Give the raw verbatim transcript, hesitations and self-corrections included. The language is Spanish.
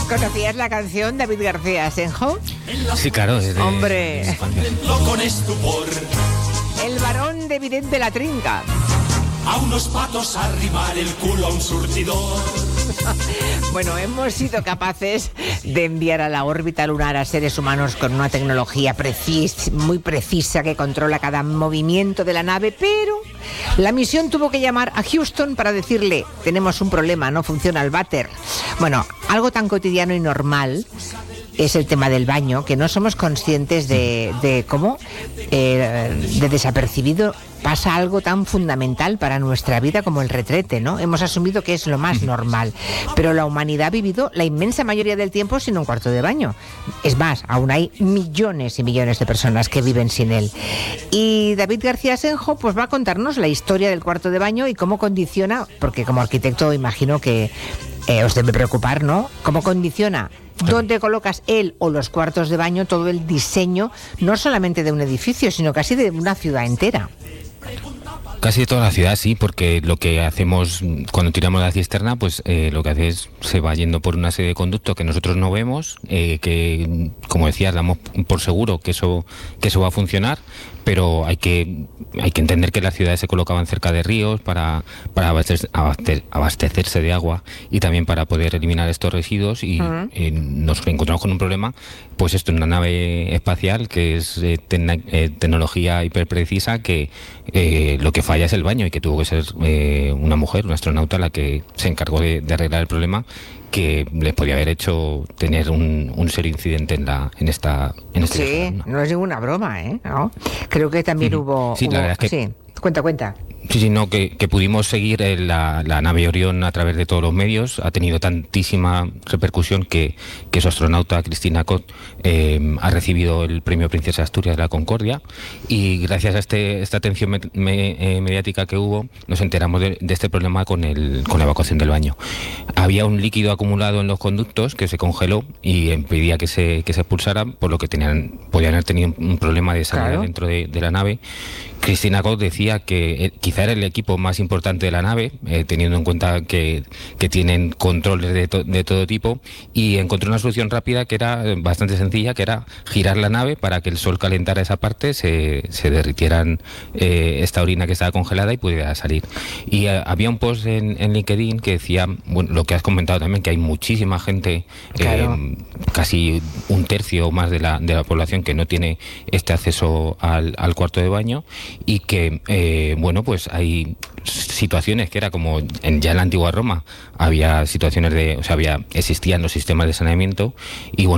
¿Conocías la canción David García Asenjo? Sí, claro. Desde, Hombre. desde con estupor. El varón de Vidente de la Trinca. A unos patos arrimar el culo a un surtidor. Bueno, hemos sido capaces de enviar a la órbita lunar a seres humanos con una tecnología precis, muy precisa que controla cada movimiento de la nave, pero la misión tuvo que llamar a Houston para decirle: tenemos un problema, no funciona el váter. Bueno, algo tan cotidiano y normal es el tema del baño, que no somos conscientes de, de cómo eh, de desapercibido pasa algo tan fundamental para nuestra vida como el retrete, ¿no? Hemos asumido que es lo más normal, pero la humanidad ha vivido la inmensa mayoría del tiempo sin un cuarto de baño. Es más, aún hay millones y millones de personas que viven sin él. Y David García Asenjo pues va a contarnos la historia del cuarto de baño y cómo condiciona, porque como arquitecto imagino que eh, os debe preocupar, ¿no? Cómo condiciona dónde colocas él o los cuartos de baño, todo el diseño, no solamente de un edificio, sino casi de una ciudad entera. Casi toda la ciudad, sí, porque lo que hacemos cuando tiramos la cisterna, pues eh, lo que hace es se va yendo por una serie de conductos que nosotros no vemos, eh, que, como decías, damos por seguro que eso que eso va a funcionar, pero hay que hay que entender que las ciudades se colocaban cerca de ríos para, para abastecer, abastecerse de agua y también para poder eliminar estos residuos y uh-huh. eh, nos encontramos con un problema, pues esto, en una nave espacial que es eh, te- eh, tecnología hiperprecisa, que eh, lo que falla es el baño y que tuvo que ser eh, una mujer, una astronauta, la que se encargó de, de arreglar el problema, que les podía haber hecho tener un, un serio incidente en la en esta en este sí, viaje, ¿no? No es ninguna broma, ¿eh? ¿No? Creo que también uh-huh. hubo... Sí, hubo, la verdad es que... Sí, cuenta, cuenta. Sí, sí, no, que, que pudimos seguir eh, la, la nave Orión a través de todos los medios. Ha tenido tantísima repercusión que, que su astronauta Cristina Cot eh, ha recibido el premio Princesa Asturias de la Concordia, y gracias a este, esta atención me, me, eh, mediática que hubo, nos enteramos de, de este problema con, el, con la evacuación del baño. Había un líquido acumulado en los conductos que se congeló y impedía que se, que se expulsaran, por lo que tenían, podían haber tenido un problema de salida claro. dentro de, de la nave. Cristina Cot decía que eh, quizá era el equipo más importante de la nave, eh, teniendo en cuenta que, que tienen controles de, to- de todo tipo, y encontró una solución rápida que era bastante sencilla, que era girar la nave para que el sol calentara esa parte, se, se derritieran eh, esta orina que estaba congelada y pudiera salir. Y eh, había un post en, en LinkedIn que decía, bueno, lo que has comentado también, que hay muchísima gente, claro. eh, casi un tercio o más de la, de la población que no tiene este acceso al, al cuarto de baño, y que, eh, bueno, pues hay situaciones que era como en, ya en la antigua Roma había situaciones de, o sea, había existían los sistemas de saneamiento, y bueno,